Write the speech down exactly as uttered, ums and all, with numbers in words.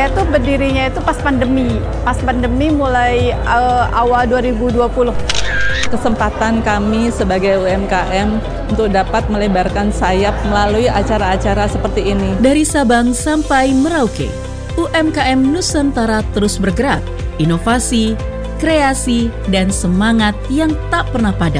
tuh berdirinya itu pas pandemi, pas pandemi mulai uh, awal dua ribu dua puluh. Kesempatan kami sebagai U M K M untuk dapat melebarkan sayap melalui acara-acara seperti ini. Dari Sabang sampai Merauke, U M K M Nusantara terus bergerak, inovasi, kreasi, dan semangat yang tak pernah padam.